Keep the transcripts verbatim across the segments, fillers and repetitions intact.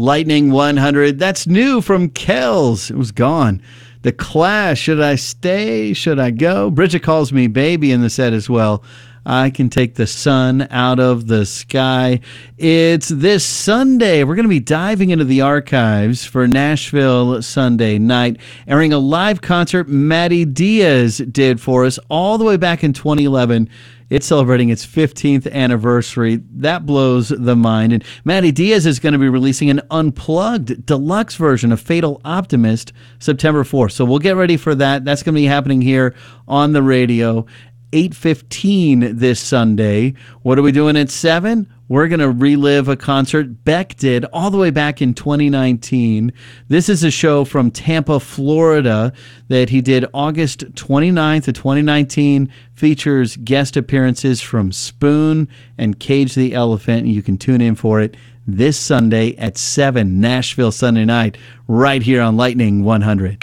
Lightning one hundred. That's new from Kells. It was gone. The Clash, Should I Stay? Should I Go? Bridget Calls Me Baby in the set as well. I Can Take the Sun Out of the Sky. It's this Sunday. We're going to be diving into the archives for Nashville Sunday Night, airing a live concert Maddie Diaz did for us all the way back in twenty eleven. It's celebrating its fifteenth anniversary. That blows the mind. And Maddie Diaz is going to be releasing an unplugged deluxe version of Fatal Optimist September fourth. So we'll get ready for that. That's going to be happening here on the radio. eight fifteen this Sunday. What are we doing at seven? We're going to relive a concert Beck did all the way back in twenty nineteen. This is a show from Tampa, Florida that he did August twenty-ninth of twenty nineteen. Features guest appearances from Spoon and Cage the Elephant. You can tune in for it this Sunday at seven, Nashville Sunday Night, right here on Lightning one hundred.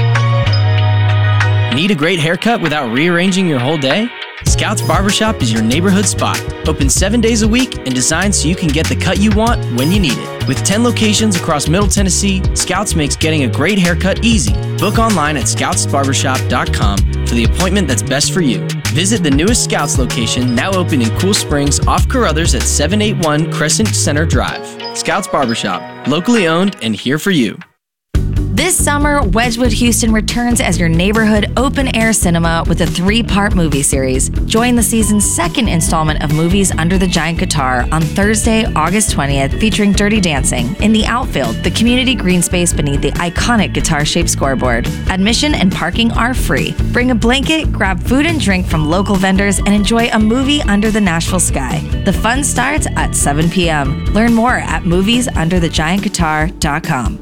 Need a great haircut without rearranging your whole day? Scouts Barbershop is your neighborhood spot. Open seven days a week and designed so you can get the cut you want when you need it. With ten locations across Middle Tennessee, Scouts makes getting a great haircut easy. Book online at scouts barbershop dot com for the appointment that's best for you. Visit the newest Scouts location, now open in Cool Springs off Carruthers at seven eighty-one Crescent Center Drive. Scouts Barbershop, locally owned and here for you. This summer, Wedgwood Houston returns as your neighborhood open-air cinema with a three-part movie series. Join the season's second installment of Movies Under the Giant Guitar on Thursday, August twentieth, featuring Dirty Dancing in the outfield, the community green space beneath the iconic guitar-shaped scoreboard. Admission and parking are free. Bring a blanket, grab food and drink from local vendors, and enjoy a movie under the Nashville sky. The fun starts at seven p.m. Learn more at movies under the giant guitar dot com.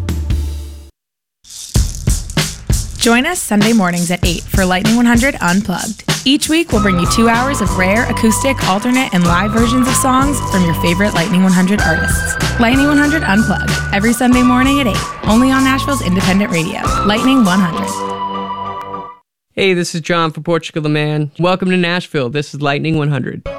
Join us Sunday mornings at eight for Lightning one hundred Unplugged. Each week, we'll bring you two hours of rare, acoustic, alternate, and live versions of songs from your favorite Lightning one hundred artists. Lightning one hundred Unplugged, every Sunday morning at eight, only on Nashville's independent radio, Lightning one hundred. Hey, this is John from Portugal the Man. Welcome to Nashville. This is Lightning one hundred.